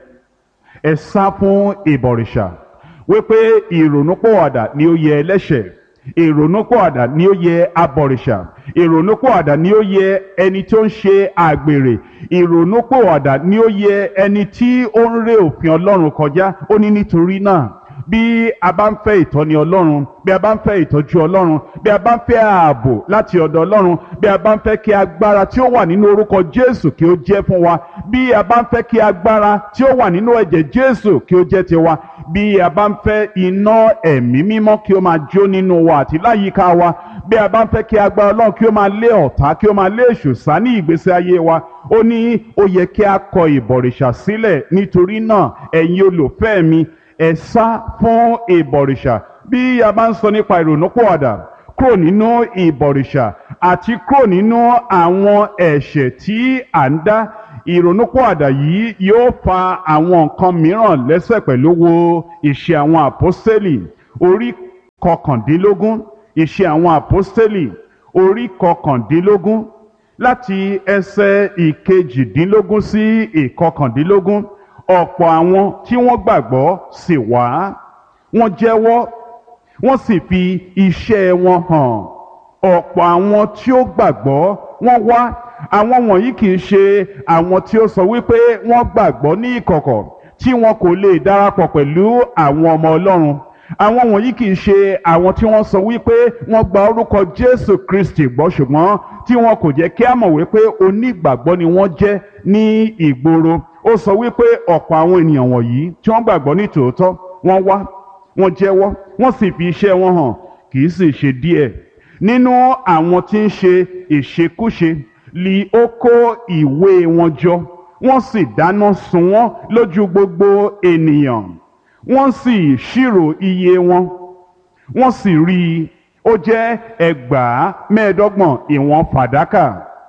ẹ sá fún ìbọ̀rìṣà, wípé ìrònúpìwàdà ni ó yẹ ẹlẹ́ṣẹ̀, ìrònúpìwàdà ni ó yẹ abọ̀rìṣà, ìrònúpìwàdà ni ó yẹ ẹni tí ó ń ṣe àgbèrè, ìrònúpìwàdà ni ó yẹ ẹni tí ó ń ré òfin Ọlọ́run kọjá. Ó ní nítorí náà bí a bá ń fẹ́ ìtọ́ni Ọlọ́run, bí a bá ń fẹ́ ìtọ́jú Ọlọ́run, bí a bá ń fẹ́ ààbò láti ọ̀dọ̀ Ọlọ́run, bí a bá ń fẹ́ kí agbára tí ó wà nínú orúkọ Jésù kí ó jẹ́ fún wa, bí a bá ń fẹ́ kí agbára tí ó wà nínú ẹ̀jẹ̀ Jésù kí ó jẹ́ tiwa, bí a bá ń fẹ́ iná ẹ̀mí mímọ́ kí ó máa jó nínú wa àti láyìíká wa, bí a bá ń fẹ́ kí agbára Ọlọ́run kí ó máa lé ọ̀tá, kí ó máa lé èṣù sá ní ìgbésí ayé wa, ó ní ó yẹ kí a kọ ìbọ̀rìṣà sílẹ̀. Nítorí náà ẹ̀yin olùfẹ́ mi, ẹ sá fún ìbọ̀rìṣà. Bí a bá ń sọ nípa ìrònúpìwàdà kúrò nínú ìbọ̀rìṣà àti kúrò nínú àwọn ẹ̀ṣẹ̀ tí à ń dá, ìrònúpìwàdà yìí yóò fa àwọn nǹkan mìíràn lẹ́sẹ̀ pẹ̀lú. Wo Ìṣe àwọn Àpọ́stélì orí kọkàndínlógún, Ìṣe àwọn Àpọ́stélì orí kọkàndínlógún láti ẹsẹ̀ ìkejìdínlógún sí ìkọkàndínlógún. Ọ̀pọ̀ àwọn tí wọ́n gbàgbọ́ sì wá, wọ́n jẹ́wọ́, wọ́n sì fi iṣẹ́ wọn hàn. Ọ̀pọ̀ àwọn tí ó gbàgbọ́ wọ́n wá. Àwọn wọ̀nyí kì í ṣe àwọn tí ó sọ wípé wọ́n gbàgbọ́ ní ìkọ̀kọ̀ tí wọn kò lè darapọ̀ pẹ̀lú àwọn ọmọ Ọlọ́run. Àwọn wọ̀nyí kì í ṣe àwọn tí wọ́n sọ wípé wọ́n gba orúkọ Jésù Kristi gbọ́ ṣùgbọ́n tí wọn kò jẹ́ kí a mọ̀ wípé onígbàgbọ́ ni wọ́n jẹ́ ní ìgboro. Ó sọ wípé ọ̀pọ̀ àwọn ènìyàn wọ̀nyí tí wọ́n gbàgbọ́ ní tòótọ́, wọ́n wá, wọ́n jẹ́wọ́, wọ́n sì fi iṣẹ́ wọn hàn. Kì í sì ṣe díẹ̀ nínú àwọn tí ń ṣe ìṣekúṣe li ó kó ìwé wọn jọ, wọ́n sì dáná sun wọ́n lójú gbogbo ènìyàn. Wọ́n sì ṣírò iye wọn, wọ́n sì rí i, ó jẹ́ ẹgbàá mẹ́ẹ̀ẹ́dọ́gbọ̀n ìwọ̀n fàdákà.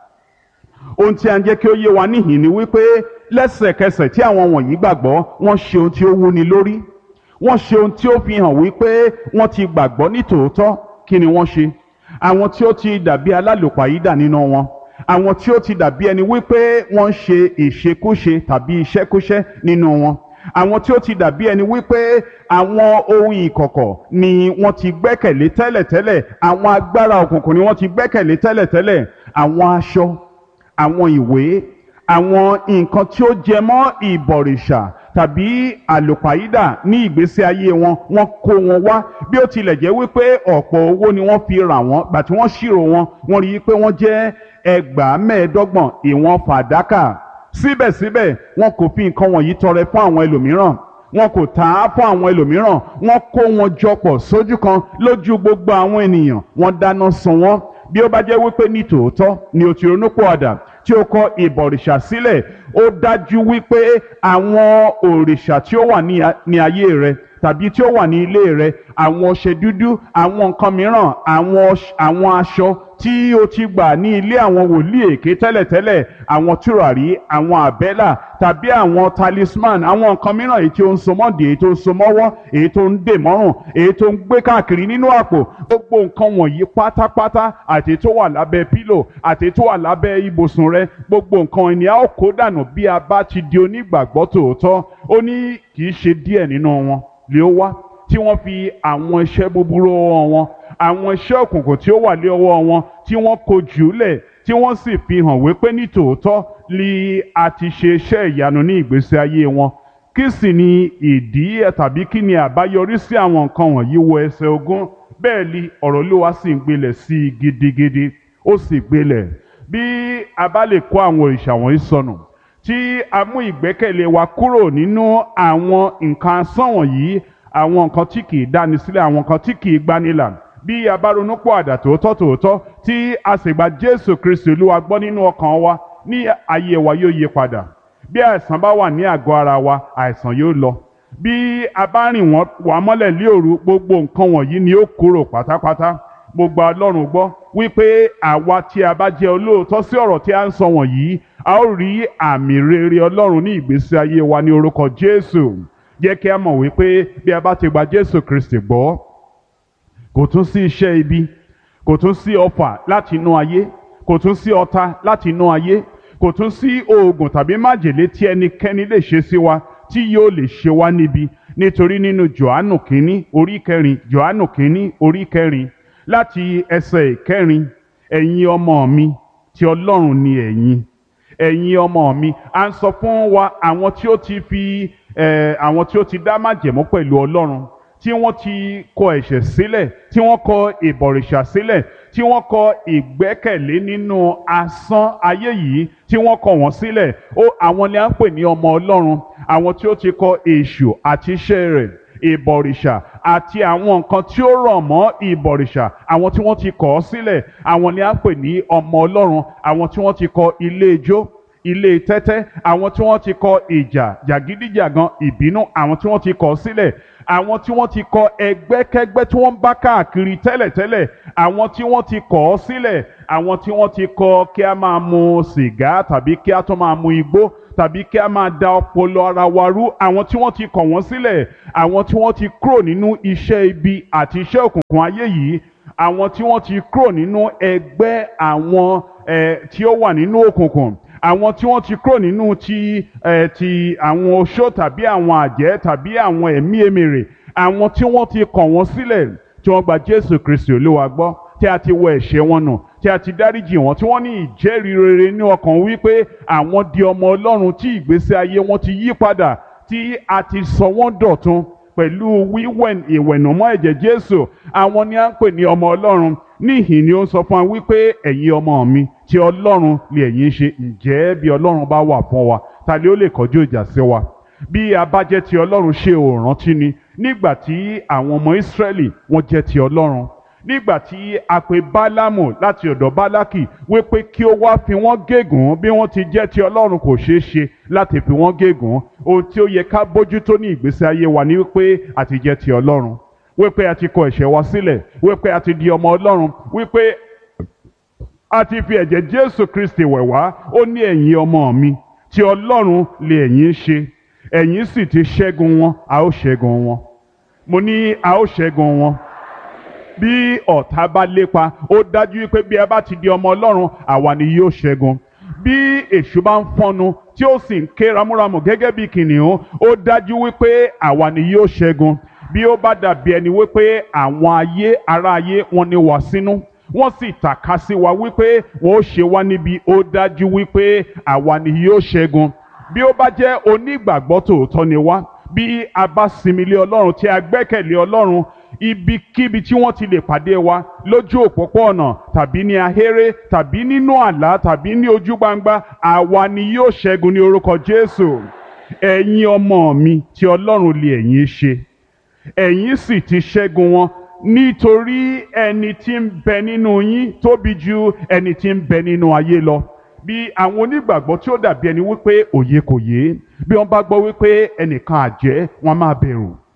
Ohun tí a ń jẹ́ kí ó yé wa níhìn ni wípé lẹ́sẹ̀kẹsẹ̀ tí àwọn wọ̀nyí gbàgbọ́, wọ́n ṣe ohun tí ó wúni lórí, wọ́n ṣe ohun tí ó fi hàn wípé wọ́n ti gbàgbọ́ ní tòótọ́. Kí ni wọ́n ṣe? Àwọn tí ó ti dàbí alálòpàídà nínú wọn, àwọn tí ó ti dàbí ẹni wípé wọ́n ń ṣe ìṣekúṣe tàbí iṣẹ́kúṣẹ́ nínú wọn, àwọn tí ó ti dàbí ẹni wípé àwọn ohun ìkọ̀kọ̀ ni wọ́n ti gbẹ́kẹ̀lé tẹ́lẹ̀tẹ́lẹ̀, àwọn agbára òkùnkùn ni wọ́n ti gbẹ́kẹ̀lé tẹ́lẹ̀tẹ́lẹ̀, àwọn aṣọ, àwọn ìwé, àwọn nǹkan tí ó jẹ mọ́ ìbọ̀rìṣà tàbí àlùpàídà ní ìgbésí ayé wọn, wọ́n kó wọn wá. Bí ó tilẹ̀ jẹ́ wípé ọ̀pọ̀ owó ni wọ́n fi rà wọ́n, gbà tí wọ́n ṣírò wọn, wọ́n rí i pé wọ́n jẹ́ ẹgbàá mẹ́ẹ̀ẹ́dọ́gbọ̀n ìwọ̀n fàdákà. Síbẹ̀síbẹ̀ wọn kò fi nǹkan wọ̀nyí tọrẹ fún àwọn ẹlòmíràn, wọn kò tà á fún àwọn ẹlòmíràn, wọ́n kó wọn jọpọ̀ sójú kan lójú gbogbo àwọn ènìyàn, wọ́n dáná sun wọ́n. Bí ó bá jẹ́ wípé ní tòótọ́ ni o ti ronúpìwàdà tí ó kọ ìbọ̀rìṣà sílẹ̀, ó dájú wípé àwọn òrìṣà tí ó wà ní ayé rẹ tàbí tí ó wà ní ilé rẹ, àwọn ọṣẹ dúdú, àwọn nǹkan mìíràn, àwọn aṣọ tí o ti gbà ní ilé àwọn wòlíì èké tẹ́lẹ̀tẹ́lẹ̀, àwọn tùràrí, àwọn àbẹ́là tàbí àwọn talisman, àwọn nǹkan mìíràn èyí tí ó ń so mọ́dì, èyí tó ń so mọ́wọ́, èyí tó ń dè mọ́rùn, èyí tó ń gbé káàkiri nínú àpò. Gbogbo nǹkan wọ̀nyí pátápátá, àti tó wà lábẹ́ pílò àti tó wà lábẹ́ ibùsùn rẹ, gbogbo nǹkan ni a ó kó dànù bí a bá ti di onígbàgbọ́ tòótọ́. Ó ní kì í ṣe díẹ̀ nínú wọn lé ó wá tí wọ́n fi àwọn iṣẹ́ búburú ọwọ́ wọn, àwọn iṣẹ́ òkùnkùn tí ó wà lé ọwọ́ wọn tí wọ́n kó jùlẹ̀, tí wọ́n sì fi hàn wípé ní tòótọ́ li a ti ṣe iṣẹ́ ìyanu ní ìgbésí ayé wọn. Kí sì ni ìdí tàbí kí ni àbáyọrí sí àwọn nǹkan wọ̀nyí? Wo ẹsẹ̀ ogún. Bẹ́ẹ̀ ni ọ̀rọ̀ Olúwa sì ń gbilẹ̀ sí i gidigidi, ó sì gbilẹ̀. Bí a bá lè kó àwọn òrìṣà wọ̀nyí sọnù, tí a mú ìgbẹ́kẹ̀lé wa kúrò nínú àwọn nǹkan asán wọ̀nyí, àwọn nǹkan tí kì í dáni sílẹ̀, àwọn nǹkan tí kì í gbanilà, bí a bá ronú pọ̀ àdà tòótọ́ tòótọ́ tí a sì gba Jésù Kristi Olúwa gbọ́ nínú ọkàn wa, ní ayé wa yóò yí padà. Bí àìsàn bá wà ní àgọ́ ara wa, àìsàn yóò lọ. Bí a bá rìn wá mọ́lẹ̀ lé òru, gbogbo nǹkan wọ̀nyí ni ó kúrò pátápátá. Mo gba Ọlọ́run gbọ́ wípé àwa tí a bá jẹ́ olóòótọ́ sí ọ̀rọ̀ tí a ń sọ wọ̀nyí, a ó rí àmì rere Ọlọ́run ní ìgbésí ayé wa ní orúkọ Jésù. Jẹ́ kí a mọ̀ wípé bí a bá ti gba Jésù Kristi gbọ́, kò tún sí iṣẹ́ ibi, kò tún sí ọfà láti inú ayé, kò tún sí ọ̀tá láti inú ayé, kò tún sí oògùn tàbí májèlé tí ẹnikẹ́ni lè ṣe sí wa tí yóò lè ṣe wá níbi. Nítorí nínú Jòhánù kínní orí kẹrin, Jòhánù kínní orí kẹrin láti ẹsẹ̀ ìkẹrin, ẹ̀yin ọmọ mi tí Ọlọ́run ni ẹ̀yin, ẹ̀yin ọmọ mi. À ń sọ fún wa àwọn tí ó ti fi eh, àwọn tí ó ti dá májẹ̀mú pẹ̀lú Ọlọ́run, tí wọ́n ti kọ ẹ̀ṣẹ̀ sílẹ̀, tí wọ́n kọ ìbọ̀rìṣà sílẹ̀, tí wọ́n kọ ìgbẹ́kẹ̀lé nínú asán ayé yìí, tí wọ́n kọ wọ́n sílẹ̀. Ó àwọn ni à ń pè ní ọmọ Ọlọ́run. Àwọn tí ó ti kọ èṣù àti iṣẹ́ rẹ̀, ìbọ̀rìṣà àti àwọn nǹkan tí ó rọ̀ mọ́ ìbọ̀rìṣà, àwọn tí wọ́n ti kọ̀ ọ́ sílẹ̀, àwọn ni à ń pè ní ọmọ Ọlọ́run. Àwọn tí wọ́n ti kọ ilé ijó, ilé tẹ́tẹ́, àwọn tí wọ́n ti kọ ìjà, jàgídíjàgan, ìbínú, àwọn tí wọ́n ti kọ̀ ọ́ sílẹ̀, àwọn tí wọ́n ti kọ ẹgbẹ́kẹ́gbẹ́ tí wọ́n ń bá káàkiri tẹ́lẹ̀tẹ́lẹ̀, àwọn tí wọ́n ti kọ̀ ọ́ sílẹ̀, àwọn tí wọ́n ti kọ kí a máa mu sìgá tàbí kí a tún máa mu igbó tàbí kí a máa da ọpọlọ ara wa rú, àwọn tí wọ́n ti kọ̀ wọ́n sílẹ̀, àwọn tí wọ́n ti kúrò nínú iṣẹ́ ibi àti iṣẹ́ òkùnkùn ayé yìí, àwọn tí wọ́n ti kúrò nínú ẹgbẹ́ àwọn eh, tí ó wà nínú òkùnkùn, àwọn tí wọ́n ti kúrò nínú ti ẹ̀ ti àwọn oṣó tàbí àwọn àjẹ́ tàbí àwọn ẹ̀mí èmèrè, àwọn tí wọ́n ti kọ̀ wọ́n sílẹ̀, tí wọ́n gba Jésù Kristi Olúwa gbọ́, tí a ti wọ ẹ̀ṣẹ̀ wọn nù, tí a ti dáríjì wọn, tí wọ́n ní ìjẹ́rìí rere ní ọkàn wípé àwọn di ọmọ Ọlọ́run, tí ìgbésí ayé wọn ti yí padà, tí a ti sọ wọ́n dọ̀tun pẹ̀lú wíwẹ̀ ìwẹ̀nùmọ́ ẹ̀jẹ̀ Jésù. Àwọn ni à ń pè ní ọmọ Ọlọ́run. Níhìn ni ó ń sọ fún wa wípé ẹ̀yin ọmọ mi tí Ọlọ́run lè ẹ̀yin ṣe. Ǹjẹ́ bí Ọlọ́run bá wà fún wa, ta ni ó lè kọjú ìjà sí wa? Bí a bá jẹ́ ti Ọlọ́run, ṣe ò rántí ni nígbà tí àwọn ọmọ Ísírẹ́lì wọ́n jẹ́ ti Ọlọ́run, nígbà tí a pè Bálámù láti ọ̀dọ̀ Bálákì wípé kí ó wá fi wọ́n gégùn, bí wọ́n ti jẹ́ ti Ọlọ́run kò ṣeé ṣe láti fi wọ́n gégùn. Ohun tí ó yẹ ká bójútó ní ìgbésí ayé wa ni wípé a ti jẹ́ ti Ọlọ́run, wípé a ti kọ ẹ̀ṣẹ̀ wa sílẹ̀, wípé a ti di ọmọ Ọlọ́run, wípé a ti fi ẹ̀jẹ̀ Jésù Kristi wẹ̀ wá. Ó ní ẹ̀yin ọmọ mi tí Ọlọ́run lè ẹ̀yin ṣe, ẹ̀yin sì ti ṣẹ́gun wọn, a ó ṣẹ́gun wọn. Mo ní a ó ṣẹ́gun wọn. Bí ọ̀tá bá lépa, ó dájú wípé bí a bá ti di ọmọ Ọlọ́run, àwa ni yóò ṣẹ́gun. Bí èṣù bá ń fọ́nu tí ó sì ń ké ramúramù gẹ́gẹ́ bí kìnìún, ó dájú wípé àwa ni yóò ṣẹ́gun. Bí ó bá dàbí ẹni wípé àwọn ayé ará ayé wọn ní wá sínú, wọ́n sì tàka sí wa wípé wọ́n ó ṣe wá níbi, ó dájú wípé àwa ni yóò ṣẹ́gun. Bí ó bá jẹ́ onígbàgbọ́ tòótọ́ ni wá, bí a bá sinmi lé Ọlọ́run, tí a gbẹ́kẹ̀lé Ọlọ́run, ibikíbi tí wọ́n ti lè pàdé wa, lójú òpópó-ọ̀nà tàbí ní ahéré tàbí nínú àlá tàbí ní ojú gbangba, àwa ni yóò ṣẹ́gun ní orúkọ Jésù. Ẹ̀yin ọmọ mi tí Ọlọ́run lè ẹ̀yin ṣe, ẹ̀yin sì ti ṣẹ́gun wọn, nítorí ẹni tí ń bẹ nínú yín tóbi ju ẹni tí ń bẹ nínú ayé lọ. Bí àwọn onígbàgbọ́ tí ó dàbí ẹni wípé òye kò yé, bí wọ́n bá gbọ́ wípé ẹnìkan àjẹ́, wọ́n máa bẹ̀rù.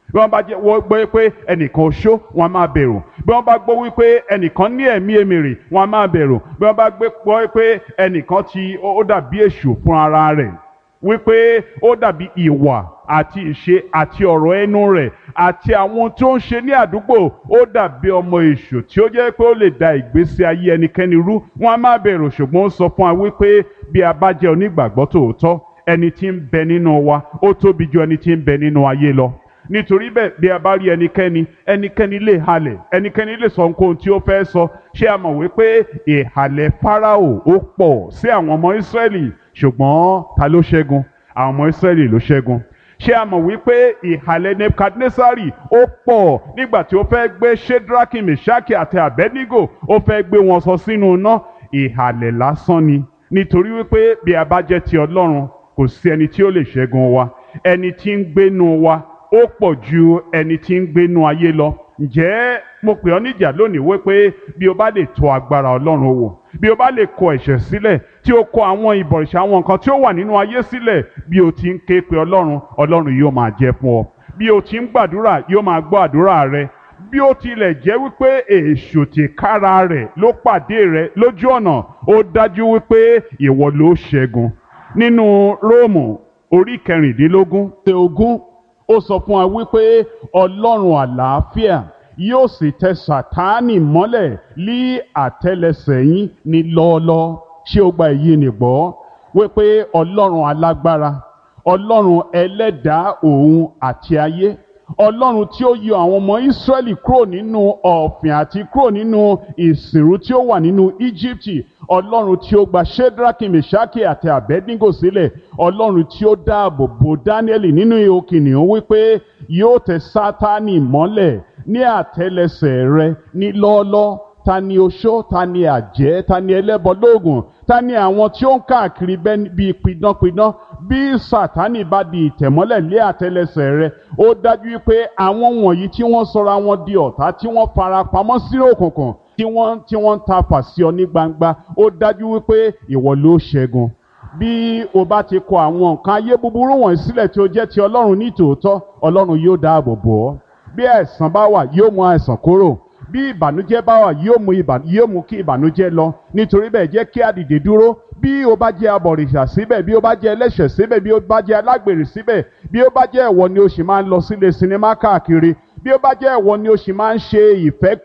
bí wọ́n bá jẹ́ wọ́n gbọ́ pé ẹnìkan oṣó wọ́n máa bẹ̀rù bí wọ́n bá gbọ́ wípé ẹnìkan ní ẹ̀mí èmèrè wọ́n máa bẹ̀rù bí wọ́n bá gbọ́ pé ẹnìkan tí ó dàbí èṣù fún ara rẹ̀ wípé ó dàbí ìwà àti ìṣe àti ọ̀rọ̀ ẹnu rẹ̀ àti àwọn tó ń ṣe ní àdúgbò ó dàbí ọmọ èṣù tí ó jẹ́ pé ó lè da ìgbésí ayé ẹnikẹ́ni rú wọ́n á má bẹ̀rù ṣùgbọ́n ó sọ fún wa wípé bí a bá jẹ́ onígbàgbọ́ tòótọ́ ẹni tí ń bẹ nínú wa ó tóbi ju ẹni tí ń bẹ nínú ayé lọ nítorí bẹ́ẹ̀ bí a bá rí ẹnikẹ́ni ẹnikẹ́ni lè halẹ̀ ẹnikẹ́ni lè sọ nǹkan tí ó fẹ́ sọ ṣé a mọ̀ wípé ìhàlẹ̀ Fáráò ó pọ̀ sí àwọn ọmọ Ísírẹ́lì ṣùgbọ́n ta ló ṣẹ́gun àwọn ọmọ Ísírẹ́lì ló ṣẹ́gun ṣé a mọ̀ wípé ìhàlẹ̀ Nebukadnesari ó pọ̀ nígbà tí ó fẹ́ gbé Shedraki Meshaki àti Abednego ó fẹ́ gbé wọn sọ sínú iná ìhàlẹ̀ lásán ni nítorí wípé bí a bá jẹ́ ti Ọlọ́run kò sí ẹni tí ó lè ṣẹ́gun wa ẹni tí ń gbénu wa ó pọ̀ ju ẹni tí ń gbénu ayé lọ ǹjẹ́ mo pè ọ́ níjà lónìí wípé bí o bá lè tọ̀ agbára Ọlọ́run wò bí o bá lè kọ ẹ̀ṣẹ̀ sílẹ̀ tí o kọ àwọn ìbọ̀rìṣà àwọn nǹkan tí ó wà nínú ayé sílẹ̀ bí o ti ń ké pe Ọlọ́run Ọlọ́run yóò máa jẹ́ fún ọ bí o ti ń gbàdúrà yóò máa gbọ́ àdúrà rẹ bí ó tilẹ̀ jẹ́ wípé èṣù tìkára rẹ̀ ló pàdé rẹ lójú ọ̀nà ó dájú wípé ìwọ ló ṣẹ́gun nínú Róòmù orí kẹrìndínlógún tẹ ogún ó sọ fún wa wípé Ọlọ́run àlàáfíà yóò sì tẹ Sátánì mọ́lẹ̀ lí àtẹ́lẹsẹ̀ yín ní lọ́ọ́lọ́ ṣé o gba èyí nìgbọ́ wípé Ọlọ́run alágbára Ọlọ́run ẹlẹ́dàá òun àti ayé Ọlọ́run tí ó yọ àwọn ọmọ Ísírẹ́lì kúrò nínú ọ̀fìn àti kúrò nínú ìsìnrú tí ó wà nínú Íjíbítì Ọlọ́run tí ó gba Shedraki Meshaki àti Abednego sílẹ̀ Ọlọ́run tí ó dáàbò bo Dáníẹ́lì nínú ihò kìnìún wípé yóò tẹ Sátánì mọ́lẹ̀ ní àtẹ́lẹsẹ̀ rẹ ní lọ́ọ́lọ́ ta ni oṣó ta ni àjẹ́ ta ni ẹlẹ́bọ lóògùn ta ni àwọn tí ó ń káàkiri bíi pidánpidán bí Sátánì bá di ìtẹ̀mọ́lẹ̀ lé àtẹ́lẹsẹ̀ rẹ ó dájú pé àwọn wọ̀nyí tí wọ́n sọra wọn di ọ̀tá tí wọ́n fara pamọ́ sínú òkùnkùn tí wọ́n tí wọ́n ń ta fà sí ọ ní gbangba ó dájú wípé ìwọ ló ṣẹ́gun bí o bá ti kọ àwọn nǹkan ayé búburú wọ̀nyí sílẹ̀ tí ó jẹ́ ti Ọlọ́run ní tòótọ́ Ọlọ́run yóò dáàbò bò ọ́ bí àìsàn bá wà yóò mú àìsàn kúrò bí ìbànújẹ́ bá wà yóò mú yóò mú kí ìbànújẹ́ lọ nítorí bẹ́ẹ̀ jẹ́ kí a dìde dúró bí o bá jẹ́ abọ̀rìṣà síbẹ̀ bí o bá jẹ́ ẹlẹ́ṣẹ̀ síbẹ̀ bí o bá jẹ́ alágbèrè síbẹ̀ bí o bá jẹ́ ẹ̀wọ̀ ni o sì máa ń lọ sílé sinimá káàkiri bí ó bá jẹ́ ẹ̀wọ̀ ni o sì máa ń ṣe ìfẹ́